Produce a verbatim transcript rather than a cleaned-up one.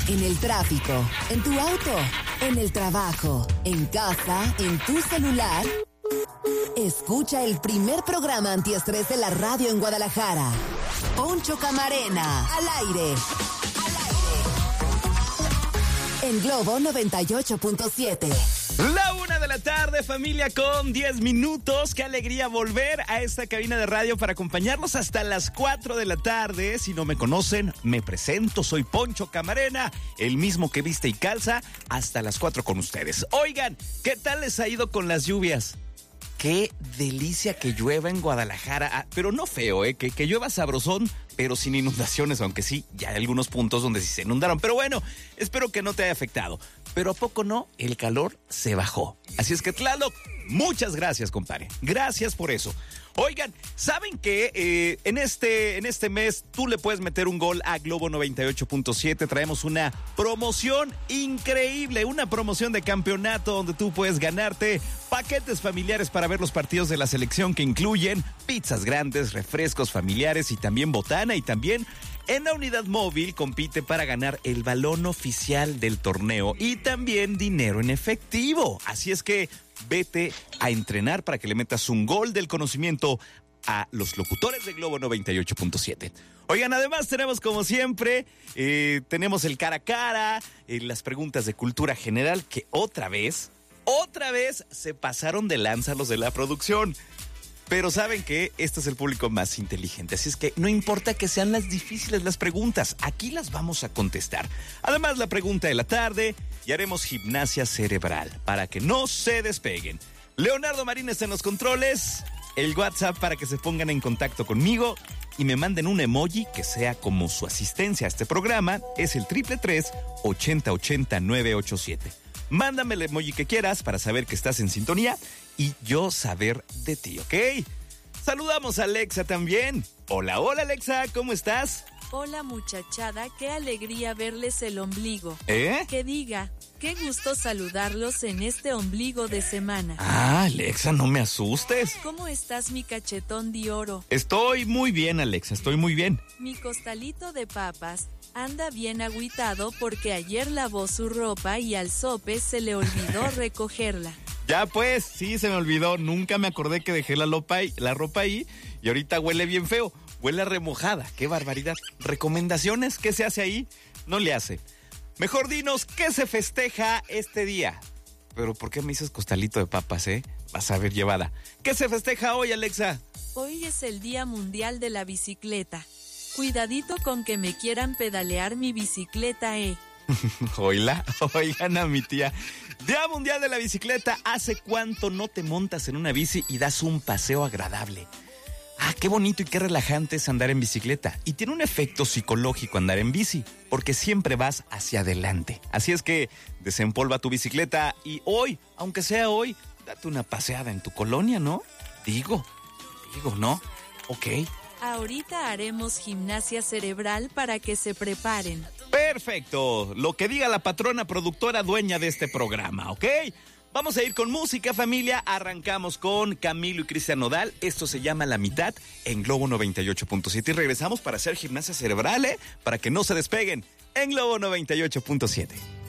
en el tráfico, en tu auto, en el trabajo, en casa, en tu celular. Escucha el primer programa antiestrés de la radio en Guadalajara. Poncho Camarena, al aire. Al aire. En Globo noventa y ocho punto siete. La una de la tarde, familia, con diez minutos. Qué alegría volver a esta cabina de radio para acompañarlos hasta las cuatro de la tarde. Si no me conocen, me presento. Soy Poncho Camarena, el mismo que viste y calza, hasta las cuatro con ustedes. Oigan, ¿qué tal les ha ido con las lluvias? Qué delicia que llueva en Guadalajara, ah, pero no feo, ¿eh? Que, que llueva sabrosón, pero sin inundaciones, aunque sí, ya hay algunos puntos donde sí se inundaron. Pero bueno, espero que no te haya afectado. Pero ¿a poco no? El calor se bajó. Así es que, Tlaloc, muchas gracias, compadre. Gracias por eso. Oigan, ¿saben qué? Eh, en, este, en este mes tú le puedes meter un gol a Globo noventa y ocho punto siete. Traemos una promoción increíble, una promoción de campeonato donde tú puedes ganarte paquetes familiares para ver los partidos de la selección que incluyen pizzas grandes, refrescos familiares y también botana. Y también en la unidad móvil compite para ganar el balón oficial del torneo y también dinero en efectivo. Así es que vete a entrenar para que le metas un gol del conocimiento a los locutores de Globo noventa y ocho punto siete. Oigan, además tenemos como siempre, eh, tenemos el cara a cara, eh, las preguntas de cultura general que otra vez, otra vez se pasaron de lanza los de la producción. Pero saben que este es el público más inteligente, así es que no importa que sean las difíciles las preguntas, aquí las vamos a contestar. Además, la pregunta de la tarde, y haremos gimnasia cerebral para que no se despeguen. Leonardo Marín está en los controles, el WhatsApp para que se pongan en contacto conmigo y me manden un emoji que sea como su asistencia a este programa, es el triple tres, ochenta ochenta, nueve ocho siete. Mándame el emoji que quieras para saber que estás en sintonía y yo saber de ti, ¿ok? Saludamos a Alexa también. Hola, hola Alexa, ¿cómo estás? Hola muchachada, qué alegría verles el ombligo. ¿Eh? Que diga, qué gusto saludarlos en este ombligo de semana. Ah, Alexa, no me asustes. ¿Cómo estás, mi cachetón de oro? Estoy muy bien, Alexa, estoy muy bien. Mi costalito de papas anda bien agüitado porque ayer lavó su ropa y al sope se le olvidó recogerla. Ya pues, sí, se me olvidó. Nunca me acordé que dejé la, lopa ahí, la ropa ahí y ahorita huele bien feo. Huele a remojada. ¡Qué barbaridad! ¿Recomendaciones? ¿Qué se hace ahí? No le hace. Mejor dinos, ¿qué se festeja este día? Pero ¿por qué me dices costalito de papas, eh? Vas a ver llevada. ¿Qué se festeja hoy, Alexa? Hoy es el Día Mundial de la Bicicleta. Cuidadito con que me quieran pedalear mi bicicleta, eh. Oila, oigan a mi tía. Día Mundial de la Bicicleta. ¿Hace cuánto no te montas en una bici y das un paseo agradable? Ah, qué bonito y qué relajante es andar en bicicleta. Y tiene un efecto psicológico andar en bici, porque siempre vas hacia adelante. Así es que desempolva tu bicicleta y hoy, aunque sea hoy, date una paseada en tu colonia, ¿no? Digo, digo, ¿no? Ok. Ahorita haremos gimnasia cerebral para que se preparen. Perfecto, lo que diga la patrona productora dueña de este programa, ¿ok? Vamos a ir con música, familia. Arrancamos con Camilo y Cristian Nodal. Esto se llama La Mitad en Globo noventa y ocho punto siete. Y regresamos para hacer gimnasia cerebral, ¿eh? Para que no se despeguen en Globo noventa y ocho punto siete.